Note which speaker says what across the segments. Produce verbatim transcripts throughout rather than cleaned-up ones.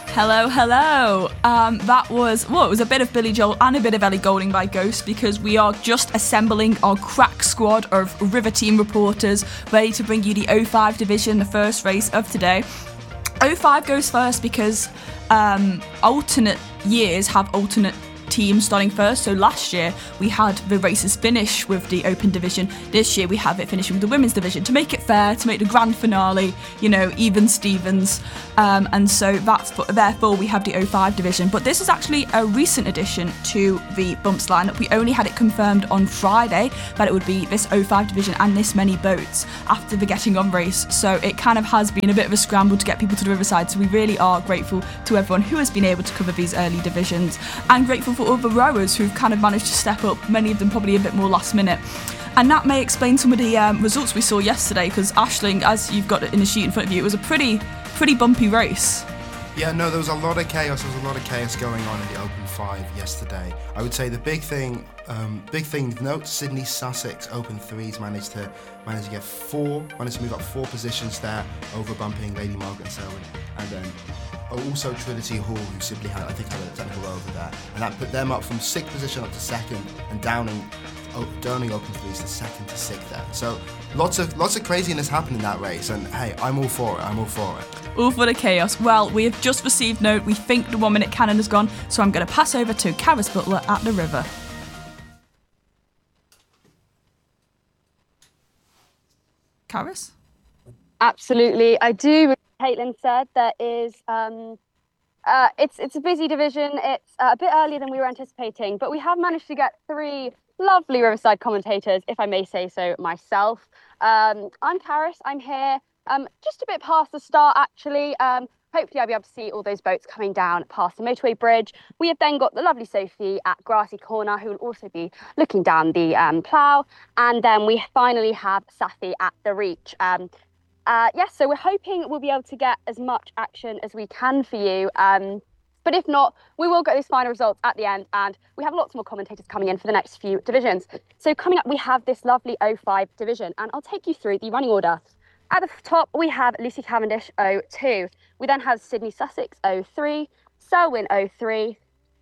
Speaker 1: Hello, hello. Um, that was, well, it was a bit of Billy Joel and a bit of Ellie Goulding by Ghost, because we are just assembling our crack squad of River Team reporters ready to bring you the oh five division, the first race of today. oh five goes first because um, alternate years have alternate teams starting first. So last year we had the races finish with the open division. This year we have it finishing with the women's division to make it fair, to make the grand finale, you know, even Stevens. Um, and so that's therefore we have the oh five division. But this is actually a recent addition to the bumps lineup. We only had it confirmed on Friday that it would be this oh five division and this many boats after the Getting On race. So it kind of has been a bit of a scramble to get people to the Riverside. So we really are grateful to everyone who has been able to cover these early divisions, and grateful for all the rowers who've kind of managed to step up, many of them probably a bit more last minute. And that may explain some of the um, results we saw yesterday, because Aisling, as you've got it in the sheet in front of you, it was a pretty pretty bumpy race.
Speaker 2: Yeah, no, there was a lot of chaos. There was a lot of chaos going on in the Open Five yesterday. I would say the big thing, um, big thing. Note: Sydney Sussex Open Threes managed to managed to get four, managed to move up four positions there, over bumping Lady Margaret and Selwyn, and then also Trinity Hall, who simply had, I think, had a technical over there, and that put them up from sixth position up to second, and Downing, oh, Downing Open Threes to second to sixth there. So lots of lots of craziness happened in that race, and hey, I'm all for it. I'm all for it.
Speaker 1: All for the chaos. Well, we have just received note. We think the one minute cannon has gone, so I'm going to pass over to Caris Butler at the River. Caris?
Speaker 3: Absolutely, I do. Caitlin said there is. Um, uh, it's it's a busy division. It's uh, a bit earlier than we were anticipating, but we have managed to get three lovely Riverside commentators, if I may say so myself. Um, I'm Caris. I'm here. Um, just a bit past the start, actually. Um, hopefully, I'll be able to see all those boats coming down past the motorway bridge. We have then got the lovely Sophie at Grassy Corner, who will also be looking down the um, plough, and then we finally have Safi at the Reach. Um, Uh, yes, so we're hoping we'll be able to get as much action as we can for you. Um, but if not, we will get those final results at the end, and we have lots more commentators coming in for the next few divisions. So coming up, we have this lovely oh five division, and I'll take you through the running order. At the top, we have Lucy Cavendish oh two. We then have Sydney Sussex oh three, Selwyn oh three,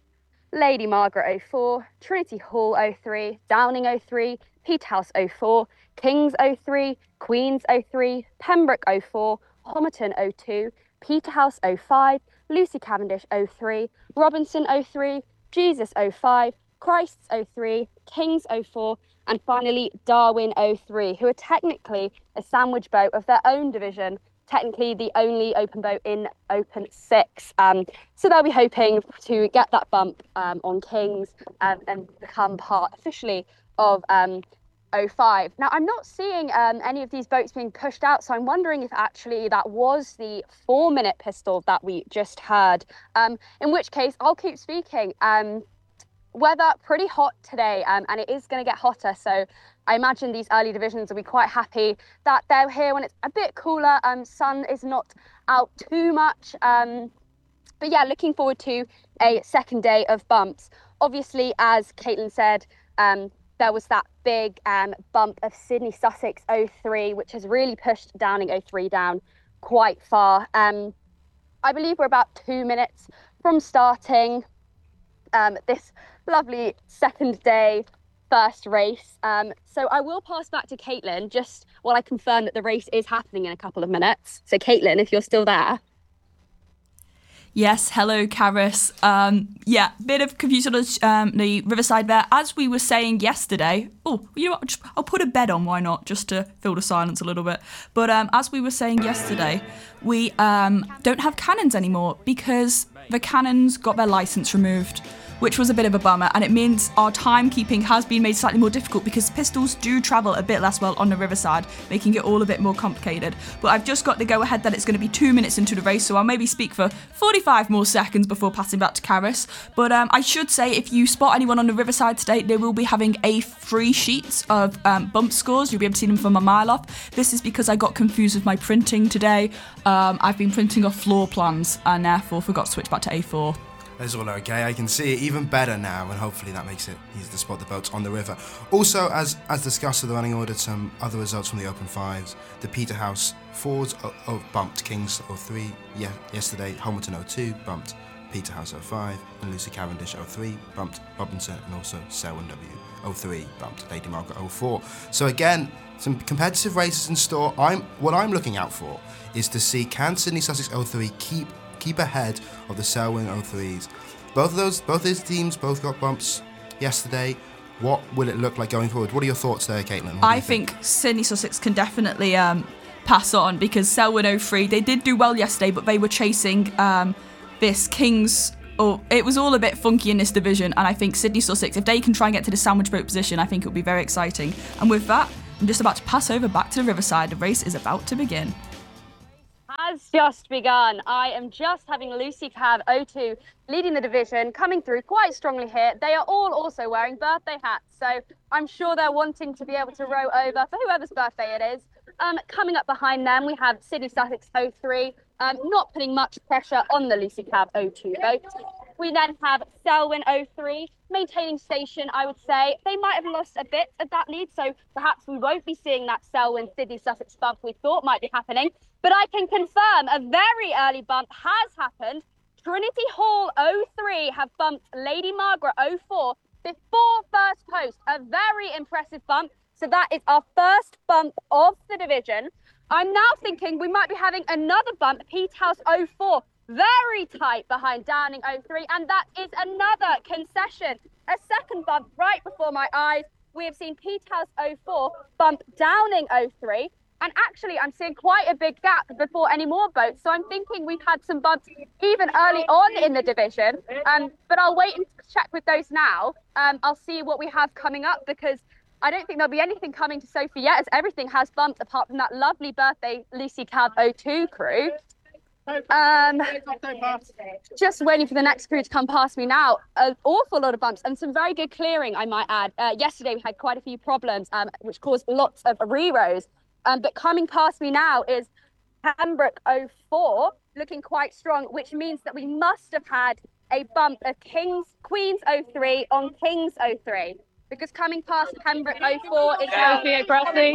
Speaker 3: Lady Margaret oh four, Trinity Hall oh three, Downing oh three, Peterhouse oh four, Kings oh three, Queens oh three, Pembroke oh four, Homerton oh two, Peterhouse oh five, Lucy Cavendish oh three, Robinson oh three, Jesus oh five, Christs oh three, Kings oh four, and finally Darwin oh three, who are technically a sandwich boat of their own division, technically the only open boat in Open Six. Um, so they'll be hoping to get that bump um, on Kings um, and become part officially of um, oh five. Now, I'm not seeing um, any of these boats being pushed out, so I'm wondering if actually that was the four-minute pistol that we just heard, um, in which case I'll keep speaking. Um, weather pretty hot today, um, and it is going to get hotter, so I imagine these early divisions will be quite happy that they're here when it's a bit cooler. Um, sun is not out too much, um, but yeah, looking forward to a second day of bumps. Obviously, as Caitlin said, um, there was that big um, bump of Sydney Sussex oh three, which has really pushed Downing oh three down quite far. Um, I believe we're about two minutes from starting um, this lovely second day first race. Um, so I will pass back to Caitlin just while I confirm that the race is happening in a couple of minutes. So Caitlin, if you're still there.
Speaker 1: Yes, hello, Caris. Um, yeah, bit of confusion on um, the Riverside there. As we were saying yesterday, oh, you know what, just, I'll put a bed on, why not, just to fill the silence a little bit. But um, as we were saying yesterday, we um, don't have cannons anymore because the cannons got their licence removed, which was a bit of a bummer, and it means our timekeeping has been made slightly more difficult because pistols do travel a bit less well on the Riverside, making it all a bit more complicated. But I've just got the go-ahead that it's going to be two minutes into the race, so I'll maybe speak for forty-five more seconds before passing back to Caris. But um, I should say, if you spot anyone on the Riverside today, they will be having a free sheet of um, bump scores. You'll be able to see them from a mile off. This is because I got confused with my printing today. Um, I've been printing off floor plans and therefore forgot to switch back to A four.
Speaker 2: That's all okay. I can see it even better now, and hopefully that makes it easier to spot the boats on the river. Also, as as discussed in the running order, some other results from the Open Fives. The Peterhouse Fords oh, oh, bumped Kings oh three yeah, yesterday. Homerton oh two bumped Peterhouse oh five, and Lucy Cavendish oh three bumped Robinson, and also Selwyn W oh three bumped Lady Margaret oh four. So again, some competitive races in store. I'm what I'm looking out for is to see, can Sydney Sussex oh three keep keep ahead of the Selwyn oh threes. Both of those, both these teams both got bumps yesterday. What will it look like going forward? What are your thoughts there, Caitlin? What
Speaker 1: I think, think Sydney Sussex can definitely um, pass on, because Selwyn oh three, they did do well yesterday, but they were chasing um, this Kings. Or it was all a bit funky in this division, and I think Sydney Sussex, if they can try and get to the sandwich boat position, I think it will be very exciting. And with that, I'm just about to pass over back to the Riverside. The race is about to begin.
Speaker 3: Has just begun. I am just having Lucy Cav oh two leading the division, coming through quite strongly here. They are all also wearing birthday hats, so I'm sure they're wanting to be able to row over for whoever's birthday it is. Um, coming up behind them, we have Sydney Sussex oh three, um, not putting much pressure on the Lucy Cav oh two boat. We then have Selwyn oh three maintaining station, I would say. They might have lost a bit of that lead, so perhaps we won't be seeing that Selwyn Sydney Sussex bump we thought might be happening. But I can confirm a very early bump has happened. Trinity Hall oh three have bumped Lady Margaret oh four before first post. A very impressive bump. So that is our first bump of the division. I'm now thinking we might be having another bump, Peterhouse oh four. Very tight behind Downing oh three, and that is another concession. A second bump right before my eyes. We have seen Peterhouse oh four bump Downing oh three, and actually I'm seeing quite a big gap before any more boats, so I'm thinking we've had some bumps even early on in the division, um, but I'll wait and check with those now. Um, I'll see what we have coming up, because I don't think there'll be anything coming to Sophie yet, as everything has bumped apart from that lovely birthday Lucy Cav oh two crew. Um, just waiting for the next crew to come past me now. An awful lot of bumps and some very good clearing, I might add. Uh, yesterday we had quite a few problems, um, which caused lots of re-rows. Um, but coming past me now is Pembroke oh four, looking quite strong, which means that we must have had a bump of Kings Queens oh three on Kings oh three. Because coming past Pembroke oh four is
Speaker 4: Sophie Grassy.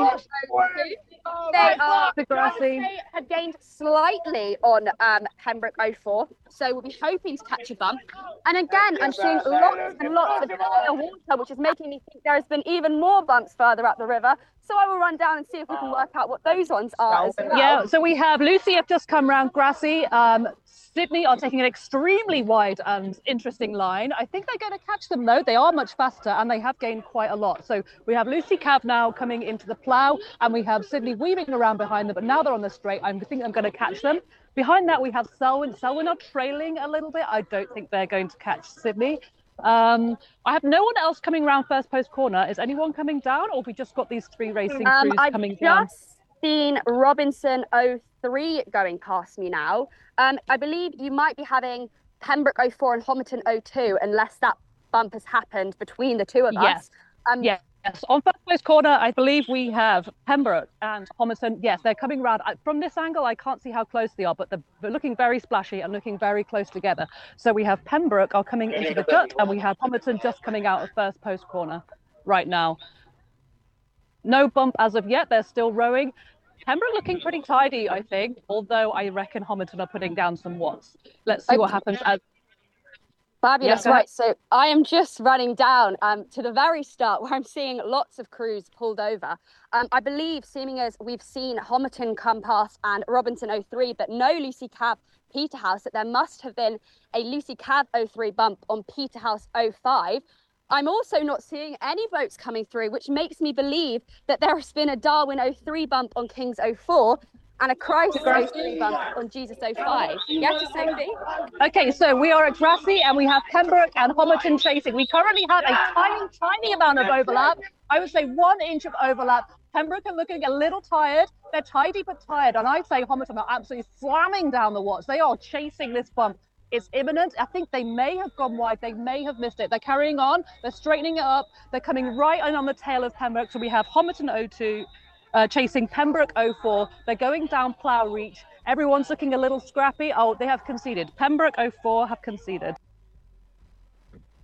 Speaker 3: They are Grassy have gained slightly on um, Pembroke oh four, so we'll be hoping to catch a bump. And again, I'm seeing lots and lots of water, which is making me think there has been even more bumps further up the river. So I will run down and see if we can work out what those ones are as well.
Speaker 4: Yeah, so we have Lucy have just come round Grassy. Um, Sydney are taking an extremely wide and interesting line. I think they're going to catch them though. They are much faster and they have gained quite a lot. So we have Lucy Cav now coming into the plough, and we have Sydney weaving around behind them, but now they're on the straight. I think I'm going to catch them. Behind that we have Selwyn. Selwyn are trailing a little bit. I don't think they're going to catch Sydney. Um, I have no one else coming around first post corner. Is anyone coming down, or have we just got these three racing
Speaker 3: um,
Speaker 4: crews
Speaker 3: I've
Speaker 4: coming down?
Speaker 3: I've just seen Robinson oh three going past me now. Um, I believe you might be having Pembroke oh four and Homerton oh two, unless that bump has happened between the two of
Speaker 4: yes.
Speaker 3: us. Um,
Speaker 4: yes. Yes, on first post corner, I believe we have Pembroke and Homerton. Yes, they're coming round. From this angle, I can't see how close they are, but they're, they're looking very splashy and looking very close together. So we have Pembroke are coming into the gut, and we have Homerton just coming out of first post corner right now. No bump as of yet. They're still rowing. Pembroke looking pretty tidy, I think, although I reckon Homerton are putting down some watts. Let's see what happens as...
Speaker 3: Fabulous,
Speaker 4: yeah,
Speaker 3: right, so I am just running down um, to the very start, where I'm seeing lots of crews pulled over. Um, I believe, seeming as we've seen Homerton come past and Robinson oh three, but no Lucy Cav Peterhouse, that there must have been a Lucy Cav oh three bump on Peterhouse oh five. I'm also not seeing any boats coming through, which makes me believe that there has been a Darwin oh three bump on Kings oh four, and a Christ oh three bump on Jesus oh five. Yeah, to Sophie?
Speaker 4: Okay, so we are at Grassy and we have Pembroke and Homerton chasing. We currently have a tiny, tiny amount of overlap. I would say one inch of overlap. Pembroke are looking a little tired. They're tidy but tired. And I'd say Homerton are absolutely slamming down the watts. They are chasing this bump. It's imminent. I think they may have gone wide. They may have missed it. They're carrying on. They're straightening it up. They're coming right in on the tail of Pembroke. So we have Homerton oh two. Uh, chasing Pembroke oh four. They're going down Plough Reach. Everyone's looking a little scrappy. Oh, they have conceded. Pembroke oh four have conceded.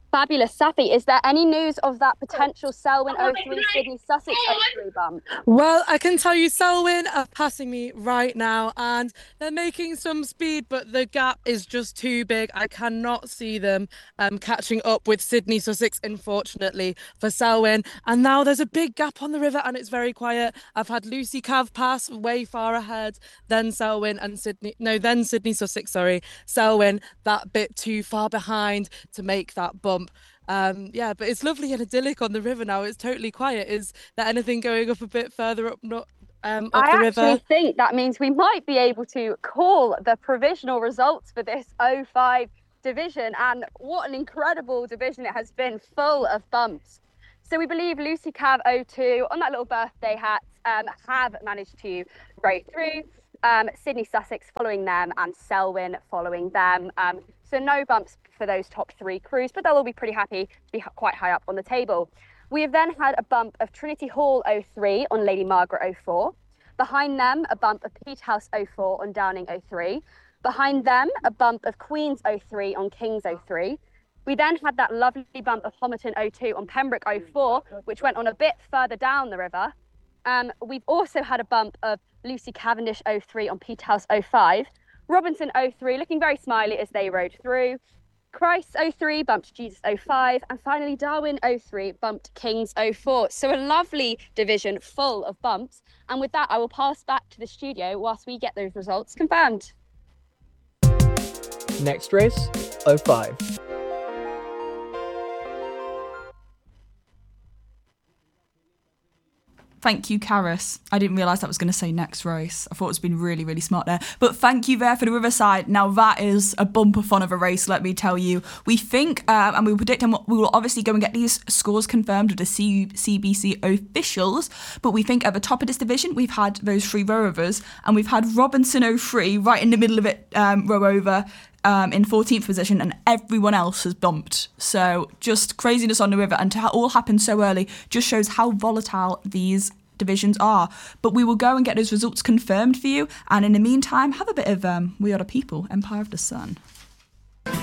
Speaker 3: Fabulous. Safi, is there any news of that potential Selwyn oh three, Sydney Sussex oh three bump?
Speaker 5: Well, I can tell you Selwyn are passing me right now and they're making some speed, but the gap is just too big. I cannot see them um, catching up with Sydney Sussex, unfortunately, for Selwyn. And now there's a big gap on the river and it's very quiet. I've had Lucy Cav pass way far ahead, then Selwyn and Sydney, no, then Sydney Sussex, sorry. Selwyn, that bit too far behind to make that bump. Um, yeah, but it's lovely and idyllic on the river now. It's totally quiet. Is there anything going up a bit further up, not um, up
Speaker 3: I
Speaker 5: the river?
Speaker 3: I actually think that means we might be able to call the provisional results for this oh five division. And what an incredible division it has been, full of bumps. So we believe Lucy Cav oh two on that little birthday hat um, have managed to go through. Um, Sydney Sussex following them and Selwyn following them. Um, so no bumps for those top three crews, but they'll all be pretty happy to be quite high up on the table. We have then had a bump of Trinity Hall oh three on Lady Margaret oh four. Behind them, a bump of Peterhouse oh four on Downing oh three. Behind them, a bump of Queen's oh three on King's oh three. We then had that lovely bump of Homerton oh two on Pembroke oh four, which went on a bit further down the river. Um, we've also had a bump of Lucy Cavendish oh three on Peterhouse oh five. Robinson oh three looking very smiley as they rode through. Christ oh three bumped Jesus oh five. And finally Darwin oh three bumped Kings oh four. So a lovely division full of bumps. And with that, I will pass back to the studio whilst we get those results confirmed.
Speaker 6: Next race, oh five.
Speaker 1: Thank you, Karis. I didn't realise that was going to say next race. I thought it was been really, really smart there. But thank you there for the Riverside. Now that is a bumper fun of a race, let me tell you. We think, uh, and we will predict, and we will obviously go and get these scores confirmed with the C- CBC officials. But we think at the top of this division, we've had those three rowovers, and we've had Robinson oh three right in the middle of it, um, row over. Um, in fourteenth position, and everyone else has bumped. So just craziness on the river, and to ha- all happen so early just shows how volatile these divisions are. But we will go and get those results confirmed for you, and in the meantime, have a bit of um, We Are the People, Empire of the Sun.